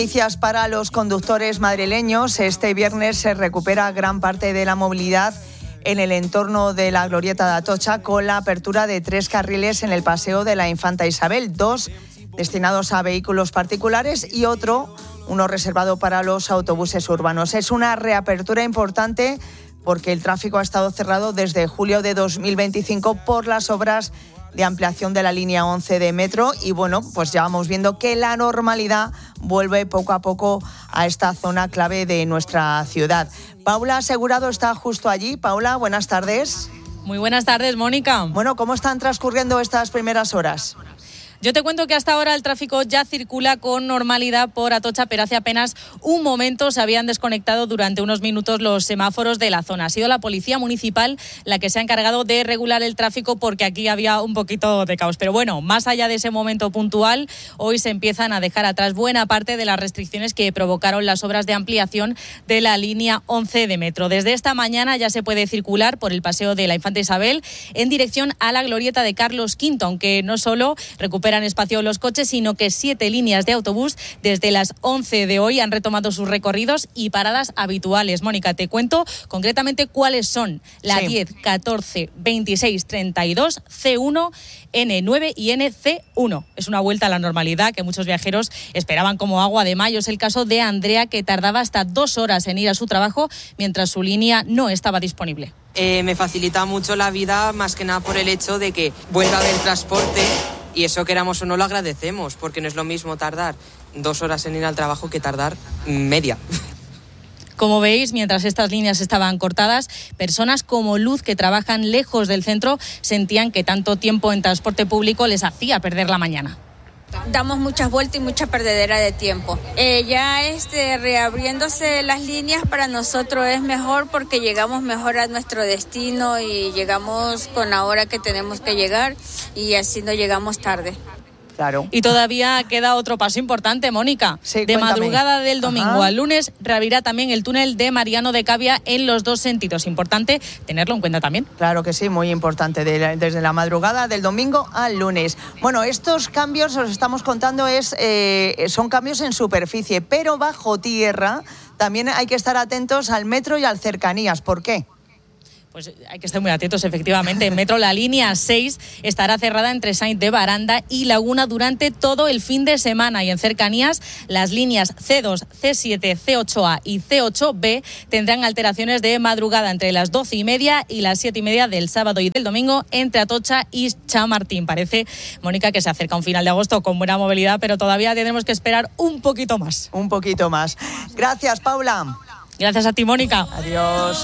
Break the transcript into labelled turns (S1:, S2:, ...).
S1: Noticias para los conductores madrileños. Este viernes se recupera gran parte de la movilidad en el entorno de la Glorieta de Atocha con la apertura de 3 carriles en el Paseo de la Infanta Isabel, 2 destinados a vehículos particulares y uno reservado para los autobuses urbanos. Es una reapertura importante porque el tráfico ha estado cerrado desde julio de 2025 por las obras de ampliación de la línea 11 de metro y pues ya vamos viendo que la normalidad vuelve poco a poco a esta zona clave de nuestra ciudad. Paula Asegurado está justo allí. Paula, buenas tardes.
S2: Muy buenas tardes, Mónica.
S1: Bueno, ¿cómo están transcurriendo estas primeras horas?
S2: Yo te cuento que hasta ahora el tráfico ya circula con normalidad por Atocha, pero hace apenas un momento se habían desconectado durante unos minutos los semáforos de la zona. Ha sido la Policía Municipal la que se ha encargado de regular el tráfico porque aquí había un poquito de caos. Pero bueno, más allá de ese momento puntual, hoy se empiezan a dejar atrás buena parte de las restricciones que provocaron las obras de ampliación de la línea 11 de metro. Desde esta mañana ya se puede circular por el Paseo de la Infanta Isabel en dirección a la Glorieta de Carlos V, aunque no solo recuperan espacio los coches, sino que 7 líneas de autobús desde las 11 de hoy han retomado sus recorridos y paradas habituales. Mónica, te cuento concretamente cuáles son: la 10, 14, 26, 32, C1, N9 y NC1. Es una vuelta a la normalidad que muchos viajeros esperaban como agua de mayo. Es el caso de Andrea, que tardaba hasta 2 horas en ir a su trabajo mientras su línea no estaba disponible.
S3: Me facilita mucho la vida, más que nada por el hecho de que vuelva a haber transporte. Y eso, queramos o no, lo agradecemos, porque no es lo mismo tardar 2 horas en ir al trabajo que tardar media.
S2: Como veis, mientras estas líneas estaban cortadas, personas como Luz, que trabajan lejos del centro, sentían que tanto tiempo en transporte público les hacía perder la mañana.
S4: Damos muchas vueltas y mucha perdedera de tiempo. Ya reabriéndose las líneas para nosotros es mejor porque llegamos mejor a nuestro destino y llegamos con la hora que tenemos que llegar y así no llegamos tarde.
S1: Claro.
S2: Y todavía queda otro paso importante, Mónica.
S1: Sí,
S2: de
S1: cuéntame.
S2: Madrugada del domingo al lunes reabrirá también el túnel de Mariano de Cavia en los 2 sentidos. Importante tenerlo en cuenta también.
S1: Claro que sí, muy importante, desde la madrugada del domingo al lunes. Bueno, estos cambios, os estamos contando, son cambios en superficie, pero bajo tierra también hay que estar atentos al metro y al cercanías. ¿Por qué?
S2: Pues hay que estar muy atentos, efectivamente. En metro, la línea 6 estará cerrada entre Sainz de Baranda y Laguna durante todo el fin de semana. Y en cercanías, las líneas C2, C7, C8A y C8B tendrán alteraciones de madrugada entre las 12:30 y las 7:30 del sábado y del domingo entre Atocha y Chamartín. Parece, Mónica, que se acerca un final de agosto con buena movilidad, pero todavía tendremos que esperar un poquito más.
S1: Un poquito más. Gracias, Paula.
S2: Gracias a ti, Mónica.
S1: Adiós.